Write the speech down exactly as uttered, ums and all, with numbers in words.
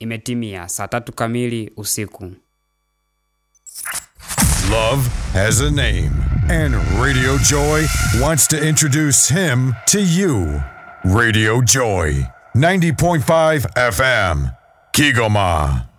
Imetimia saa tatu kamili usiku. Love has a name, and Radio Joy wants to introduce him to you. Radio Joy, ninety point five F M, Kigoma.